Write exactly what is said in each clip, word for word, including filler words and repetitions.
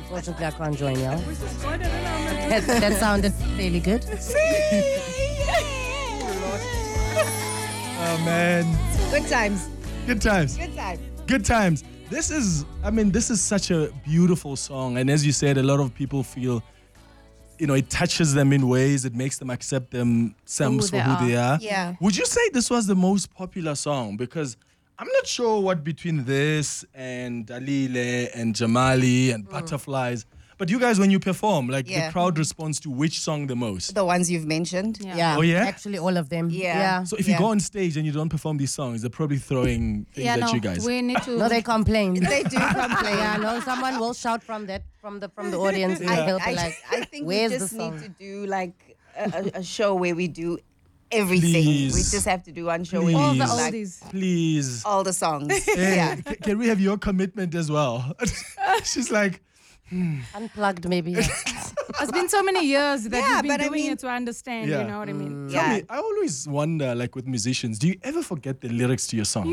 Unfortunately, I can't join you. that, that sounded fairly good. Oh man. Good times. Good times. Good times. Good times. This is, I mean, this is such a beautiful song. And as you said, a lot of people feel, you know, it touches them in ways, it makes them accept themselves for who they are. Yeah. Would you say this was the most popular song? Because I'm not sure what between this and Dalile and Jamali and Butterflies, but you guys, when you perform, like Yeah. the crowd responds to which song the most? The ones you've mentioned. Yeah. Yeah. Oh, yeah? Actually, all of them. Yeah. Yeah. So if Yeah. you go on stage and you don't perform these songs, they're probably throwing things Yeah, at no, you guys. we need to. No, they complain. They do complain. Yeah, no, someone will shout from that from the from the audience. And I, they'll be I, like, I think "Where's we the just song?" need to do like a, a, a show where we do everything. Please. We just have to do one show Please. where all we the do like oldies. Please. all the songs. Hey, Yeah. c- can we have your commitment as well? She's like, Unplugged, maybe. Yeah. It's been so many years that Yeah, we've been but I doing mean- it to understand. Yeah. You know what I mean? tell Yeah. me, I always wonder, like with musicians, do you ever forget the lyrics to your songs?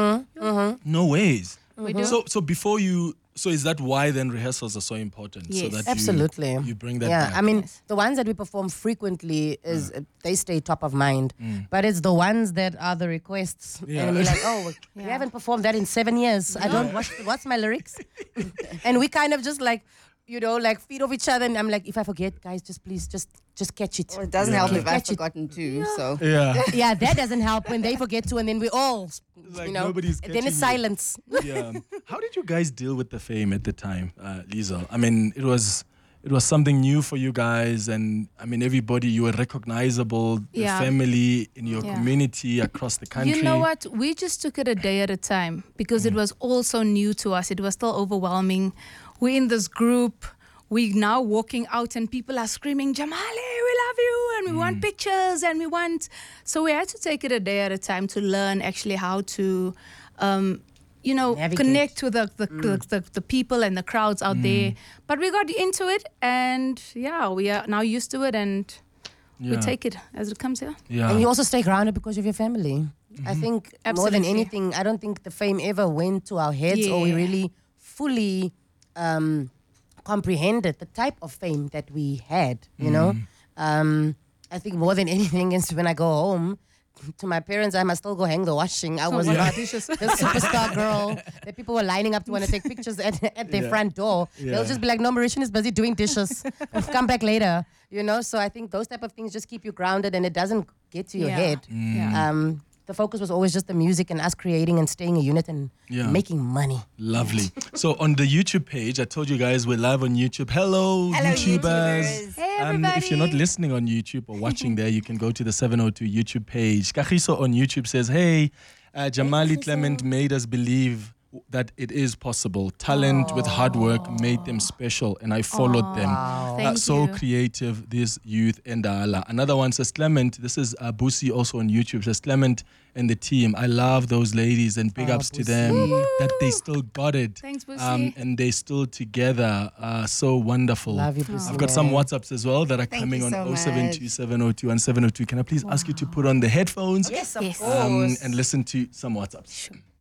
No ways. We do. So, so before you, so is that why then rehearsals are so important? So Yes. that you- Absolutely. you, bring that Yeah, back. I mean, the ones that we perform frequently is uh, they stay top of mind, but it's the ones that are the requests, Yeah. and you're like, oh, we Yeah. haven't performed that in seven years. I don't. What's, what's my lyrics? And we kind of just like, you know, like feed off each other, and I'm like, if I forget, guys, just please, just just catch it. Well, it doesn't Yeah. help if I've Catch it. forgotten too. So yeah. Yeah, that doesn't help when they forget to, and then we all, like you know, nobody's then it's catching silence. yeah. How did you guys deal with the fame at the time, uh, Liesl? I mean, it was it was something new for you guys, and I mean, everybody, you were recognizable, the Yeah. family in your Yeah. community across the country. You know what? We just took it a day at a time because it was all so new to us. It was still overwhelming. We're in this group. We're now walking out and people are screaming, Jamali, we love you, and we want pictures, and we want... So we had to take it a day at a time to learn actually how to, um, you know, Navigate. connect with the the, the, the the people and the crowds out there. But we got into it, and yeah, we are now used to it, and we Yeah. take it as it comes, yeah. Yeah. And you also stay grounded because of your family. I think more than Absolutely. anything, I don't think the fame ever went to our heads or we Yeah. really fully um, comprehended the type of fame that we had, you know. Um, I think more than anything is when I go home to my parents, I must still go hang the washing. I was Yeah. not the superstar girl that people were lining up to want to take pictures at, at their Yeah. front door. Yeah. They'll just be like, no, Mauritian is busy doing dishes. Come back later, you know. So I think those type of things just keep you grounded and it doesn't get to your Yeah. head. Yeah. Um, the focus was always just the music and us creating and staying a unit and Yeah. making money. Lovely. So on the YouTube page, I told you guys we're live on YouTube. Hello, Hello, YouTubers. YouTubers. Hey, Um, if you're not everybody. listening on YouTube or watching there, you can go to the seven oh two YouTube page. Kagiso on YouTube says, hey, uh, Jamali Clement made us believe that it is possible. Talent with hard work made them special, and I followed them. Uh, Thank so you. creative, this youth and Allah. Another one says, Clement, this is uh, Busi also on YouTube, says, Clement and the team, I love those ladies and big Ah, ups to Busi. them that they still got it. Thanks, Busi. Um, and they still together. Uh, so wonderful. Love you, Busi, I've got some man. WhatsApps as well that are Thank coming you on so oh seven two much. seven oh two and seven oh two. Can I please ask you to put on the headphones yes, of Yes. course. um, and listen to some WhatsApps?